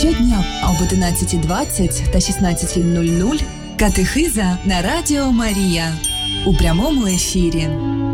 Щодня об 11:20 та 16:00 катехиза на Радіо Марія у прямому ефірі.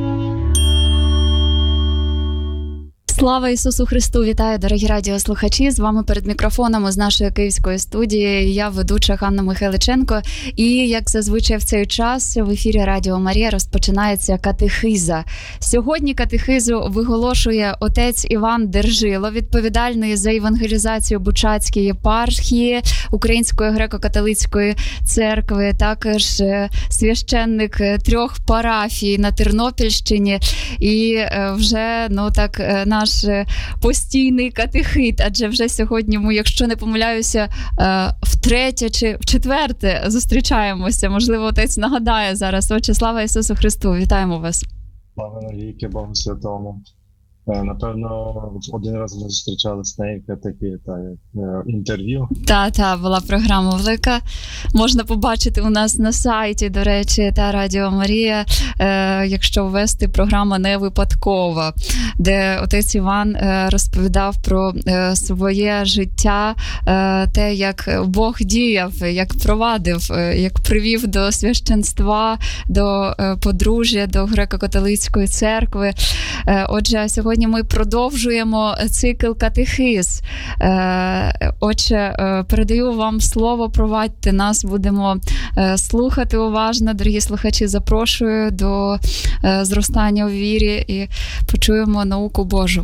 Слава Ісусу Христу! Вітаю, дорогі радіослухачі! З вами перед мікрофоном з нашої київської студії я, ведуча Ганна Михайличенко. І, як зазвичай в цей час, в епірі Радіо Марія розпочинається катехиза. Сьогодні катехизу виголошує отець Іван Держило, відповідальний за евангелізацію Бучацької єпархії Української греко-католицької церкви, також священник 3 парафій на Тернопільщині і вже, наш постійний катехит, адже вже сьогодні ми, якщо не помиляюся, втретє чи вчетверте зустрічаємося. Можливо, отець нагадає зараз. Отче, слава Ісусу Христу! Вітаємо вас! Слава навіки Богу Святому! Напевно, один раз ми зустрічалися на такі інтерв'ю. Так, була програма велика. Можна побачити у нас на сайті, до речі, та Радіо Марія, якщо ввести програма «Не випадкова», де отець Іван розповідав про своє життя, те, як Бог діяв, як провадив, як привів до священства, до подружжя, до греко-католицької церкви. Отже, сьогодні ми продовжуємо цикл катехиз. Отже, передаю вам слово, провадьте нас, будемо слухати уважно. Дорогі слухачі, запрошую до зростання у вірі і почуємо науку Божу.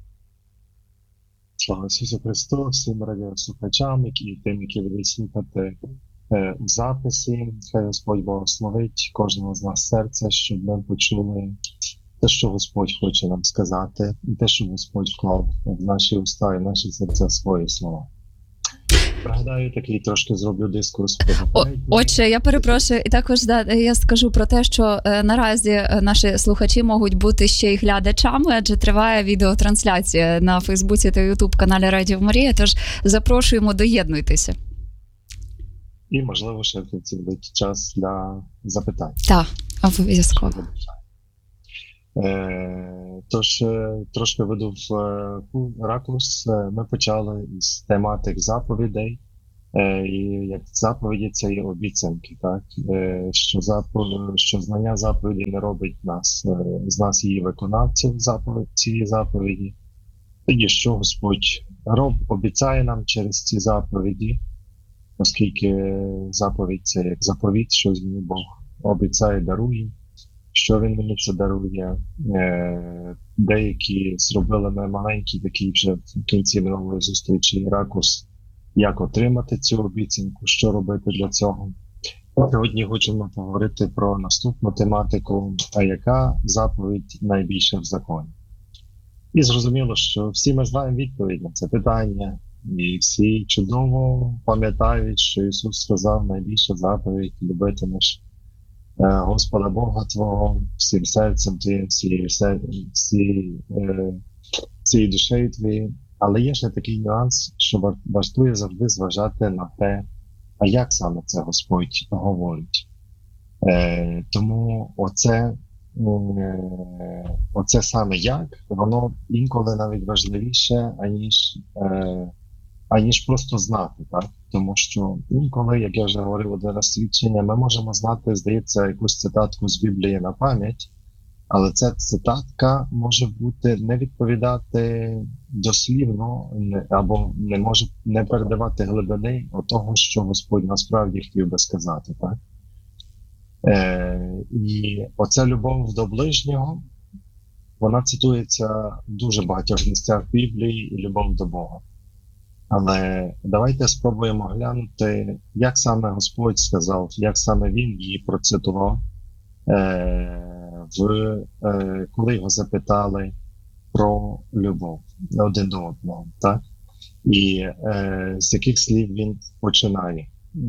Слава Ісусу Христу, всім радіослухачам і тим, які будуть слухати в записі. Хай Господь благословить кожного з нас серця, щоб ми почули те, що Господь хоче нам сказати, і те, що Господь вклав в наші уста і в наші серця свої слова. Пригадаю, такий трошки зроблю дискурс. Отже, я перепрошую, і також я скажу про те, що наразі наші слухачі можуть бути ще й глядачами, адже триває відеотрансляція на Фейсбуці та Ютуб-каналі Радіо Марія, тож запрошуємо, доєднуйтеся. І, можливо, ще в кінці буде час для запитань. Так, обов'язково. Тож, трошки веду в ракурс. Ми почали з тематик заповідей, і як заповіді це є обіцянки, так? Що знання заповідей не робить з нас її виконавців цієї заповіді. Тоді що Господь обіцяє нам через ці заповіді, оскільки заповідь це як заповідь, що мені Бог обіцяє, дарує. Що він мені це дарує. Деякі зробили ми маленький такий вже в кінці минулої зустрічі ракурс, як отримати цю обіцянку, що робити для цього. Сьогодні хочемо поговорити про наступну тематику, а яка заповідь найбільша в законі. І зрозуміло, що всі ми знаємо відповідь на це питання, і всі чудово пам'ятають, що Ісус сказав найбільша заповідь – любити Господа Бога Твого всім серцем Твоїм, всією душею Твоєю. Але є ще такий нюанс, що вартує завжди зважати на те, а як саме це Господь говорить. Тому оце саме як, воно інколи навіть важливіше, аніж просто знати, так? Тому що інколи, як я вже говорив один раз свідчення, ми можемо знати, здається, якусь цитатку з Біблії на пам'ять, але ця цитатка може бути не відповідати дослівно, або не може не передавати глибини того, що Господь насправді хотів би сказати, так? І оця любов до ближнього, вона цитується в дуже багатьох місцях Біблії, і любов до Бога. Але давайте спробуємо глянути, як саме Господь сказав, як саме Він її процитував, коли його запитали про любов один до одного. Так? І з яких слів Він починає.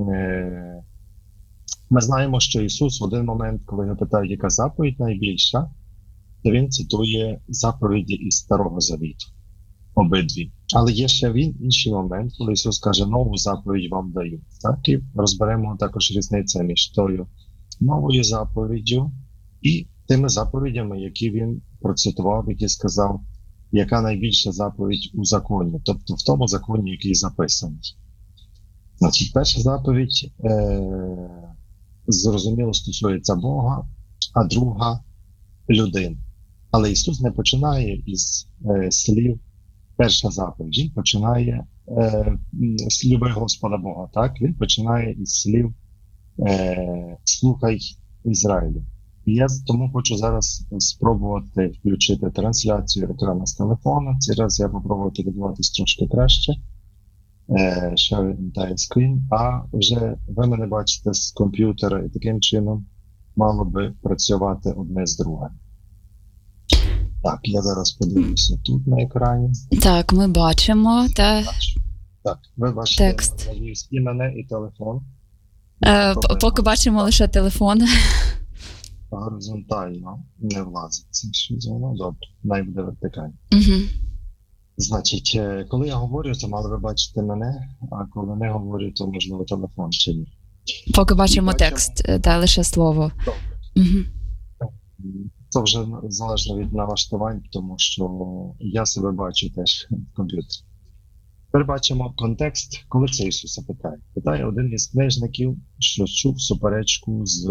Ми знаємо, що Ісус в один момент, коли його питають, яка заповідь найбільша, то Він цитує заповіді із Старого Завіту. Обидві. Але є ще інший момент, коли Ісус каже, нову заповідь вам даю. Так? І розберемо також різницю між тою новою заповіддю і тими заповідями, які він процитував, які сказав, яка найбільша заповідь у законі, тобто в тому законі, який записаний. Значить, перша заповідь, зрозуміло, стосується Бога, а друга – людини. Але Ісус не починає із слів перша заповідь. Він починає з люби Господа Бога, так? Він починає із слів слухай Ізраїлю. І я тому хочу зараз спробувати включити трансляцію екрану з телефону. Цей раз я попробую підготуватись трошки краще. Share entire screen. А вже ви мене бачите з комп'ютера, і таким чином мало би працювати одне з другим. Так, я зараз подивлюся тут на екрані. Так, ми бачимо. Так, ви бачите текст. І мене, і телефон. Поки бачимо лише телефон. Горизонтально не влазить. Це щось воно добре. Най буде вертикально. Угу. Значить, коли я говорю, то мали ви бачити мене, а коли не говорю, то можливо телефон чи ні. Поки бачимо текст, лише слово. Угу. Це вже залежно від налаштувань, тому що я себе бачу теж в комп'ютері. Тепер бачимо контекст, коли це Ісуса питає. Питає один із книжників, що чув суперечку з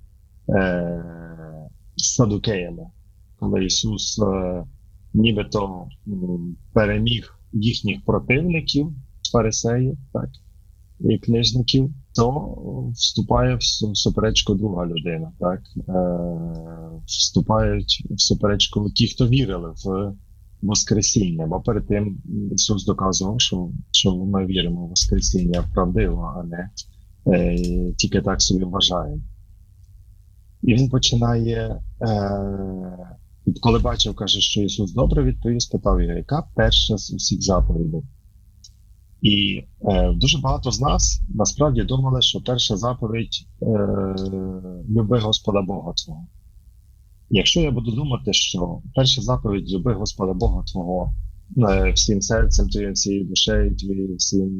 садукеями, коли Ісус нібито переміг їхніх противників, фарисеїв, так, і книжників, то вступає в суперечку друга людина, так, вступають в суперечку ті, хто вірили в Воскресіння, бо перед тим Ісус доказував, що ми віримо в Воскресіння правдиво, а не тільки так собі вважаємо. І він починає, коли бачив, каже, що Ісус добре відповів, спитав його, яка перша з усіх заповідей. І дуже багато з нас насправді думали, що перша заповідь люби Господа Бога твого. Якщо я буду думати, що перша заповідь люби Господа Бога твого всім серцем твоїм, всією душею твоєю,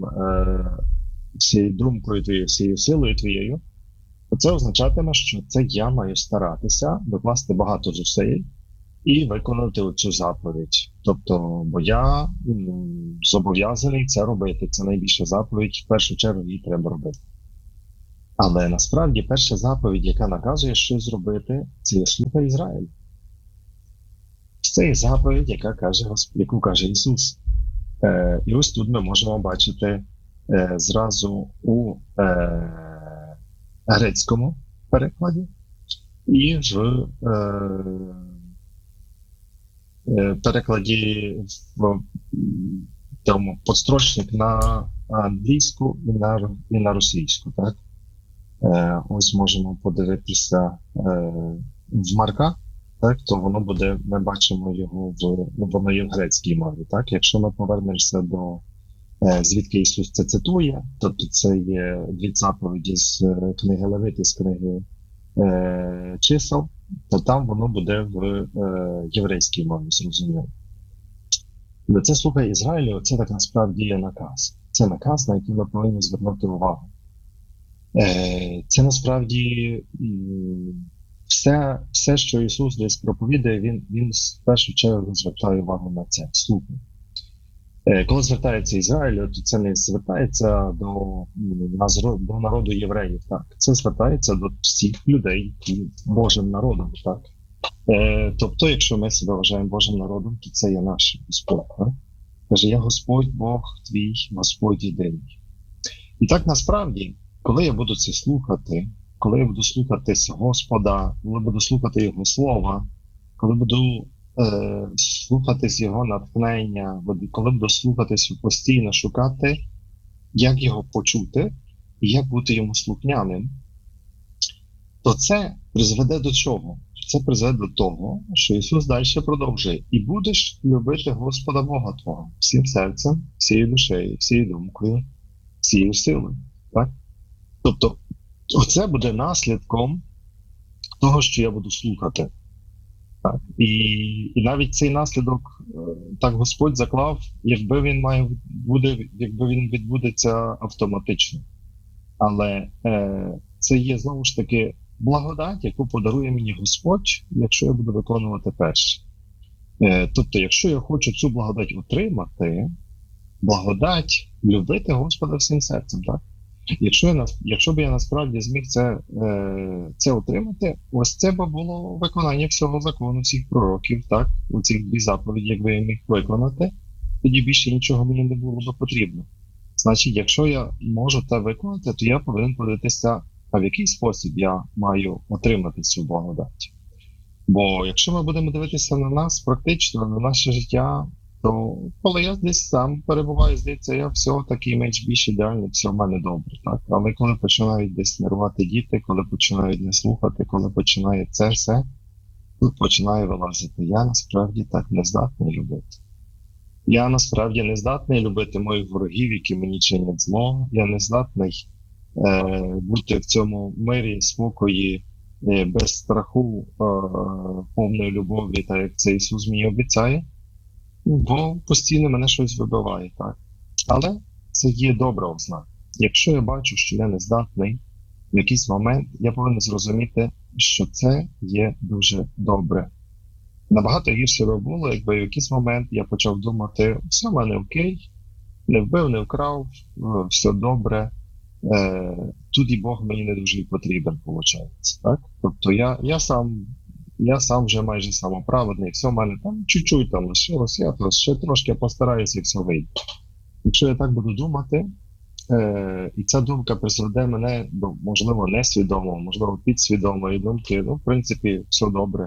всією думкою твоєю, всією силою твоєю, то це означатиме, що це я маю старатися докласти багато зусиль і виконати цю заповідь. Тобто, бо я зобов'язаний це робити. Це найбільша заповідь, в першу чергу її треба робити. Але насправді перша заповідь, яка наказує щось зробити, це є слухай Ізраїль. Це є заповідь, яку каже Ісус. І ось тут ми можемо бачити зразу у грецькому перекладі і в перекладі в тому подстрочник на англійську і на російську. Так? Ось можемо подивитися в Марка, так, то воно буде, ми бачимо його воно є в грецькій мові. Так? Якщо ми повернемося до звідки Ісус це цитує, тобто це є дві заповіді з книги Левити, з книги чисел, то там воно буде в єврейській мові, зрозуміло. Це слухай Ізраїлю, це так насправді є наказ. Це наказ, на який ми повинні звернути увагу. Це насправді все, що Ісус десь проповідає, він в першу чергу звертає увагу на це. Слухай. Коли звертається Ізраїль, то це не звертається до народу євреїв, так. Це звертається до всіх людей, які Божим народом, так. Тобто, якщо ми себе вважаємо Божим народом, то це є наш Господь. Так? Каже, я Господь Бог твій, Господь єдиний. І так насправді, коли я буду це слухати, коли я буду слухатись Господа, коли буду слухати Його Слова, коли буду слухатись Його натхнення, коли буду слухатись постійно шукати, як Його почути і як бути Йому слухняним, то це призведе до чого? Це призведе до того, що Ісус далі продовжує. І будеш любити Господа Бога твого всім серцем, всією душею, всією думкою, всією силою. Так? Тобто, оце буде наслідком того, що я буду слухати. Так. І навіть цей наслідок так Господь заклав, якби він відбудеться автоматично. Але це є знову ж таки благодать, яку подарує мені Господь, якщо я буду виконувати перше. Тобто, якщо я хочу цю благодать отримати, благодать любити Господа всім серцем, так? Якщо б я насправді зміг це отримати, ось це б було виконання всього закону, всіх пророків, так? У цих 2 заповіді, якби я міг виконати, тоді більше нічого мені не було б потрібно. Значить, якщо я можу це виконати, то я повинен подивитися, а в який спосіб я маю отримати цю благодать. Бо якщо ми будемо дивитися на нас практично, на наше життя, то коли я десь сам перебуваю, здається, я всього такий менш більш ідеальний, все в мене добре. Так? Але коли починають десь нервувати діти, коли починають не слухати, коли починає це все, тут починає вилазити. Я насправді так не здатний любити. Я насправді не здатний любити моїх ворогів, які мені чинять зло. Я не здатний бути в цьому мирі, спокої, без страху, повної любові, так як це Ісус мені обіцяє, бо постійно мене щось вибиває, так. Але це є добра ознака. Якщо я бачу, що я не здатний, в якийсь момент я повинен зрозуміти, що це є дуже добре. Набагато гірше би було, якби в якийсь момент я почав думати, все в мене окей, не вбив, не вкрав, все добре, тут і Бог мені не дуже потрібен, виходить. Так? Тобто я сам вже майже самоправедний, все в мене там чуть-чуть там лишилось, я то ще трошки постараюся і все вийде. Якщо я так буду думати, і ця думка призведе мене до, можливо, несвідомого, можливо, підсвідомої думки, в принципі, все добре.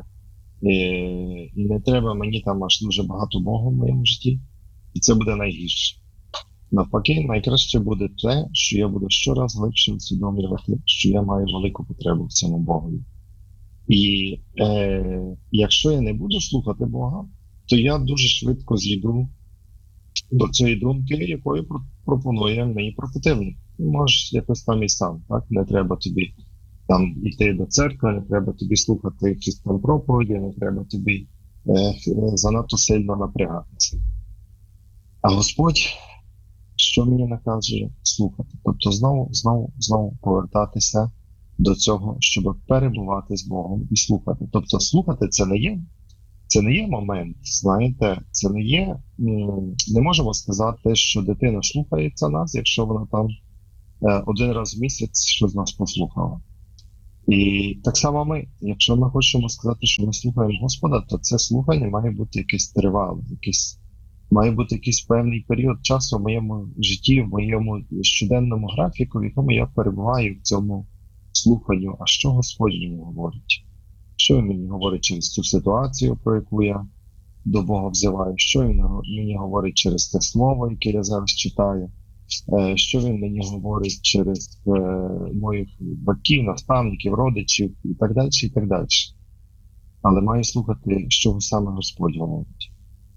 І не треба мені там аж дуже багато Бога в моєму житті, і це буде найгірше. Навпаки, найкраще буде те, що я буду щораз глибше усвідомлювати, що я маю велику потребу в цьому Богові. І якщо я не буду слухати Бога, то я дуже швидко зійду до цієї думки, якою пропонує мені противник. Можеш якось там і сам, так? Не треба тобі там йти до церкви, не треба тобі слухати якісь там проповіді, не треба тобі занадто сильно напрягатися. А Господь, що мені наказує? Слухати. Тобто знову повертатися до цього, щоб перебувати з Богом і слухати. Тобто слухати це не є момент, знаєте, це не є, не можемо сказати, що дитина слухається нас, якщо вона там один раз в місяць щось нас послухала. І так само ми, якщо ми хочемо сказати, що ми слухаємо Господа, то це слухання має бути якесь тривале, має бути якийсь певний період часу в моєму житті, в моєму щоденному графіку, в якому я перебуваю в цьому слуханню. А що Господь мені говорить? Що він мені говорить через цю ситуацію, про яку я до Бога взиваю? Що він мені говорить через те слово, яке я зараз читаю? Що він мені говорить через моїх батьків, наставників, родичів і так далі, і так далі. Але маю слухати, що саме Господь говорить.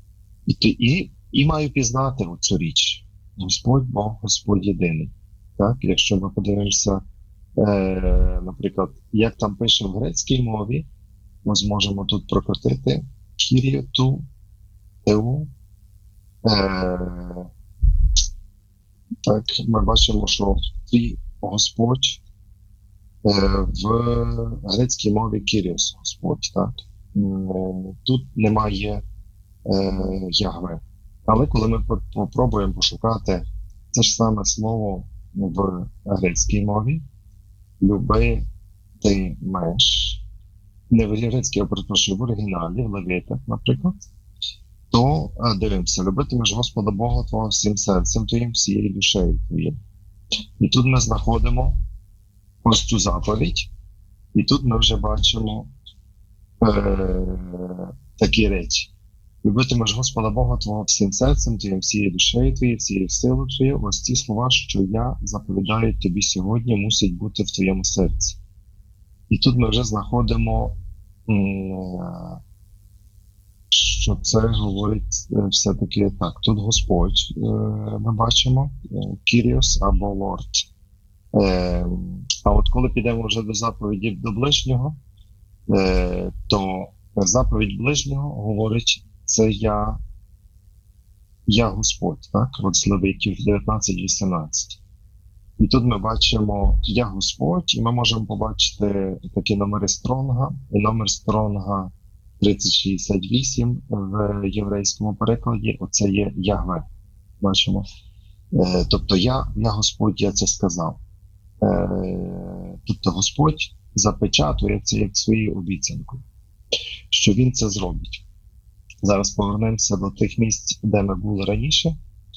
І маю пізнати цю річ. Господь Бог, Господь єдиний. Так? Якщо ми подивимося, наприклад, як там пише в грецькій мові, ми зможемо тут прокрутити Kyrie tu Theou. Так, ми бачимо, що твій Господь в грецькій мові Kyrios, Господь, так? Тут немає Ягве. Але коли ми попробуємо пошукати це ж саме слово в грецькій мові, люби ти меш, не в грецькій, а перепрошую, в оригіналі, в Левитах, наприклад, то дивимося, любитимеш Господа Бога твого всім серцем твоїм, всією душею твоїм. І тут ми знаходимо ось цю заповідь, і тут ми вже бачимо такі речі. Любитимеш Господа Бога твого всім серцем твоїм, всією душею твоєю, всією силою твоєю. Ось ці слова, що я заповідаю тобі сьогодні, мусять бути в твоєму серці. І тут ми вже знаходимо, що це говорить все-таки так. Тут Господь, ми бачимо, Kyrios або Lord. А от коли підемо вже до заповіді до ближнього, то заповідь ближнього говорить, це я Господь, так? От з Левитів 19:18. І тут ми бачимо я Господь, і ми можемо побачити такі номери Стронга, і номер Стронга 3068 в єврейському перекладі, оце є Ягве. Бачимо. Тобто я Господь, я це сказав. Тобто Господь запечатує це як своєю обіцянкою, що Він це зробить. Зараз повернемося до тих місць, де ми були раніше,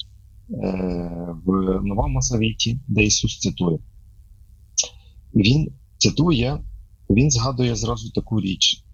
в Новому Завіті, де Ісус цитує. Він цитує, він згадує зразу таку річ,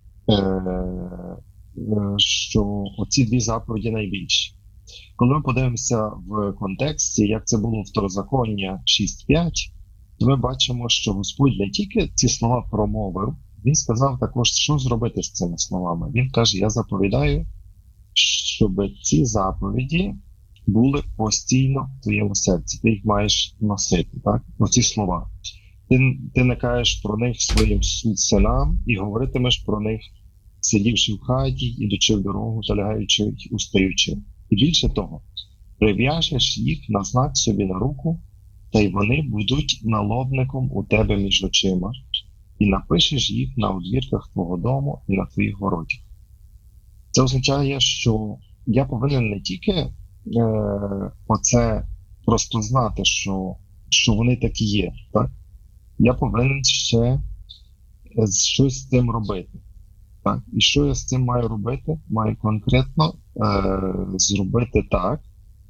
що оці дві заповіді найбільші. Коли ми подивимося в контексті, як це було Второзаконня 6.5, то ми бачимо, що Господь не тільки ці слова промовив, Він сказав також, що зробити з цими словами. Він каже, я заповідаю, щоб ці заповіді були постійно в твоєму серці. Ти їх маєш носити, так? Оці слова. Ти не кажеш про них своїм синам і говоритимеш про них, сидівши в хаті, ідучи в дорогу, та лягаючи й устаючи. І більше того, прив'яжеш їх на знак собі на руку, та й вони будуть налобником у тебе між очима, і напишеш їх на одвірках твого дому і на твоїх городях. Це означає, що я повинен не тільки оце просто знати, що вони такі є, так? Я повинен ще щось з цим робити. Так? І що я з цим маю робити? Маю конкретно зробити так,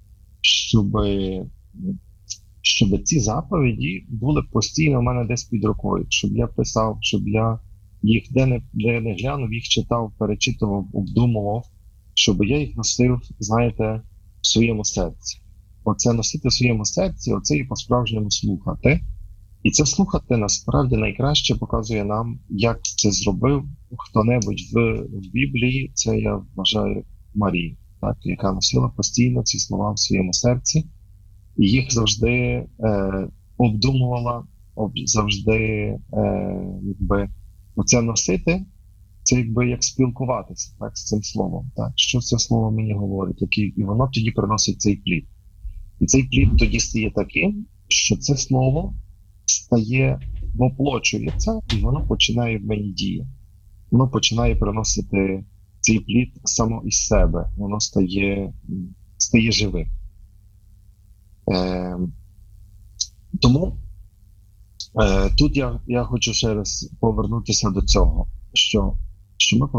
щоб ці заповіді були постійно в мене десь під рукою, щоб я писав, щоб я їх де не глянув, їх читав, перечитував, обдумував, щоб я їх носив, знаєте, в своєму серці. Оце носити в своєму серці, оце і по-справжньому слухати. І це слухати насправді найкраще показує нам, як це зробив хто-небудь в Біблії, це я вважаю Марію, так, яка носила постійно ці слова в своєму серці, і їх завжди обдумувала, завжди якби оце носити, це якби як спілкуватися, так, з цим словом, так, що це слово мені говорить, і воно тоді приносить цей плід. І цей плід тоді стає таким, що це слово воплочується, і воно починає в мені діяти. Воно починає приносити цей плід само із себе, воно стає живим. Тому тут я хочу ще раз повернутися до цього, що ми